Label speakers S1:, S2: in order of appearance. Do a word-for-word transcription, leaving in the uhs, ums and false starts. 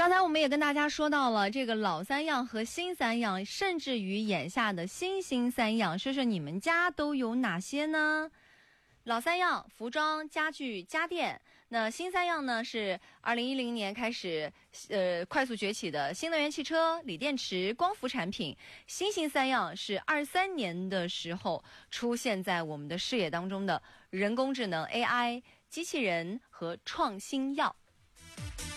S1: 刚才我们也跟大家说到了这个老三样和新三样，甚至于眼下的新兴三样，说说你们家都有哪些呢？老三样，服装、家具、家电。那新三样呢，是二零一零年开始呃快速崛起的新能源汽车、锂电池、光伏产品。新兴三样是二三年的时候出现在我们的视野当中的人工智能 A I、机器人和创新药。